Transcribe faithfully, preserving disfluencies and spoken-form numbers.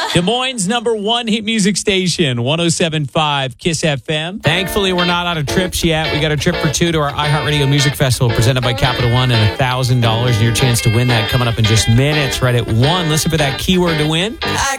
Des Moines' number one hit music station, one oh seven point five KISS F M. Thankfully, we're not out of trips yet. We got a trip for two to our iHeartRadio Music Festival presented by Capital One and one thousand dollars. And your chance to win that coming up in just minutes right at one. Listen for that keyword to win.